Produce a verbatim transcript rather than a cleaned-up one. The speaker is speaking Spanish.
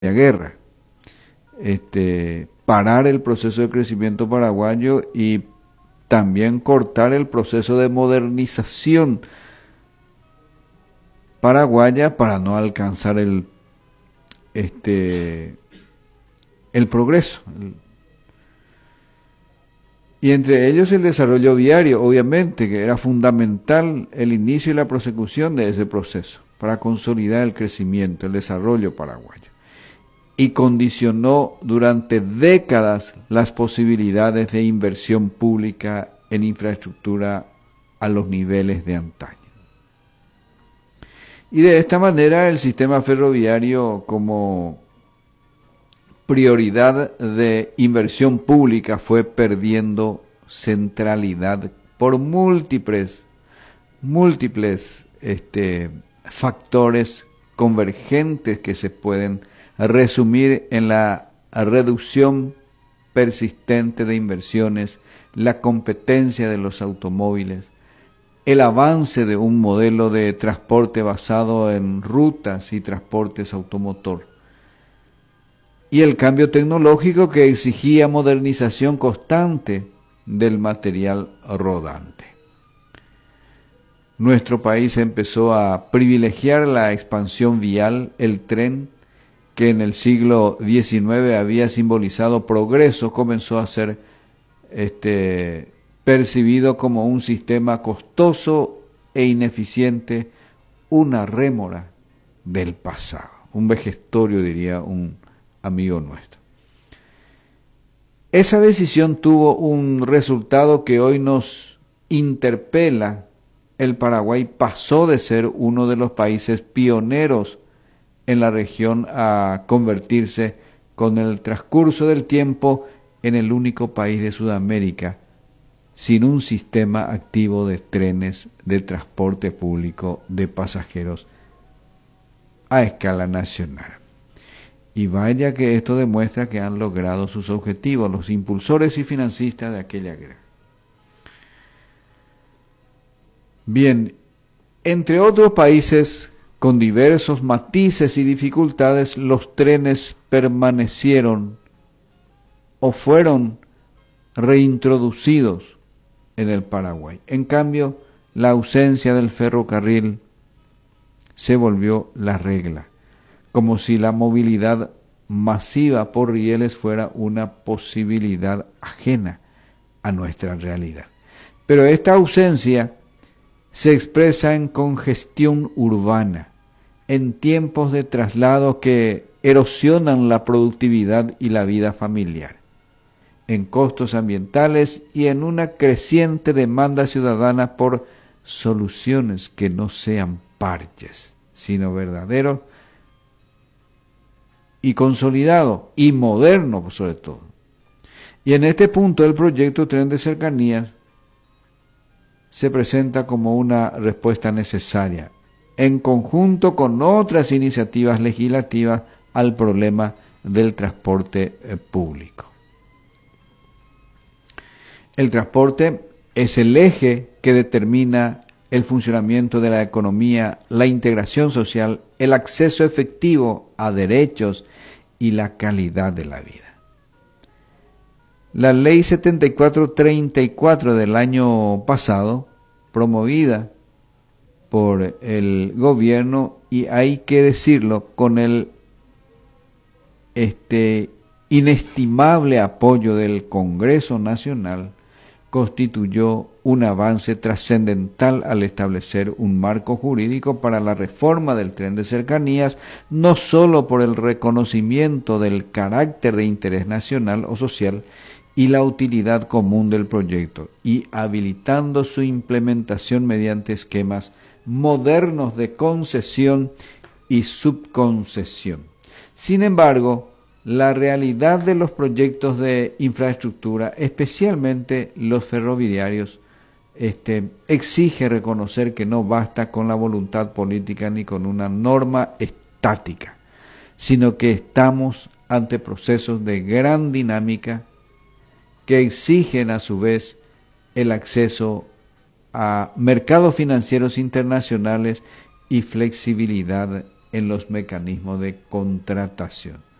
guerra, este, parar el proceso de crecimiento paraguayo y también cortar el proceso de modernización paraguaya para no alcanzar el este el progreso. Y entre ellos el desarrollo viario, obviamente, que era fundamental el inicio y la prosecución de ese proceso para consolidar el crecimiento, el desarrollo paraguayo. Y condicionó durante décadas las posibilidades de inversión pública en infraestructura a los niveles de antaño. Y de esta manera el sistema ferroviario, como prioridad de inversión pública, fue perdiendo centralidad por múltiples, múltiples este, factores convergentes que se pueden resumir en la reducción persistente de inversiones, la competencia de los automóviles, el avance de un modelo de transporte basado en rutas y transportes automotor, y el cambio tecnológico que exigía modernización constante del material rodante. Nuestro país empezó a privilegiar la expansión vial, el tren, que en el siglo diecinueve había simbolizado progreso, comenzó a ser este, percibido como un sistema costoso e ineficiente, una rémora del pasado, un vejestorio, diría un amigo nuestro. Esa decisión tuvo un resultado que hoy nos interpela. El Paraguay pasó de ser uno de los países pioneros en la región a convertirse con el transcurso del tiempo en el único país de Sudamérica sin un sistema activo de trenes de transporte público de pasajeros a escala nacional. Y vaya que esto demuestra que han logrado sus objetivos los impulsores y financistas de aquella guerra. Bien, entre otros países con diversos matices y dificultades, los trenes permanecieron o fueron reintroducidos en el Paraguay. En cambio, la ausencia del ferrocarril se volvió la regla, como si la movilidad masiva por rieles fuera una posibilidad ajena a nuestra realidad. Pero esta ausencia se expresa en congestión urbana, en tiempos de traslado que erosionan la productividad y la vida familiar, en costos ambientales y en una creciente demanda ciudadana por soluciones que no sean parches, sino verdaderos y consolidados y modernos sobre todo. Y en este punto el proyecto Tren de Cercanías se presenta como una respuesta necesaria, en conjunto con otras iniciativas legislativas al problema del transporte público. El transporte es el eje que determina el funcionamiento de la economía, la integración social, el acceso efectivo a derechos y la calidad de la vida. La Ley setenta y cuatro treinta y cuatro del año pasado, promovida por el gobierno, y hay que decirlo, con el este inestimable apoyo del Congreso Nacional, constituyó un avance trascendental al establecer un marco jurídico para la reforma del tren de cercanías, no sólo por el reconocimiento del carácter de interés nacional o social y la utilidad común del proyecto, y habilitando su implementación mediante esquemas modernos de concesión y subconcesión. Sin embargo, la realidad de los proyectos de infraestructura, especialmente los ferroviarios, este, exige reconocer que no basta con la voluntad política ni con una norma estática, sino que estamos ante procesos de gran dinámica que exigen a su vez el acceso a mercados financieros internacionales y flexibilidad en los mecanismos de contratación.